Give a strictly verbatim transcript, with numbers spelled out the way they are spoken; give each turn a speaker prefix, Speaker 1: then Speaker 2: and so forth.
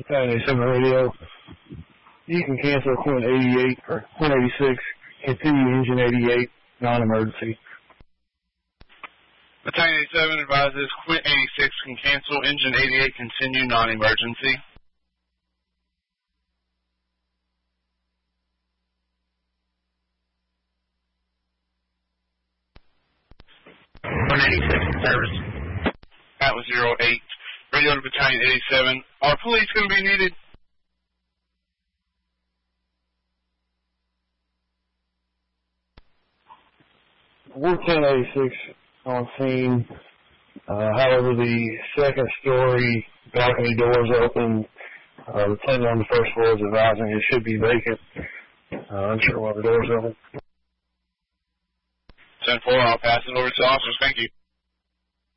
Speaker 1: Battalion eighty-seven radio. You can cancel Quint eighty-eight or Quint eighty-six. Continue engine eighty-eight, non-emergency.
Speaker 2: Battalion eighty-seven advises Quint eighty-six can cancel engine eighty-eight, continue non-emergency.
Speaker 3: Quint eighty-six in service.
Speaker 2: Atlas zero eight. Radio to Battalion eighty-seven. Are police going to be needed?
Speaker 1: We're ten eighty-six on scene. Uh, however, the second story balcony doors open. Uh, the tenant on the first floor is advising it should be vacant. Uh, unsure why the door's open.
Speaker 2: ten four, I'll pass it over to the officers. Thank you.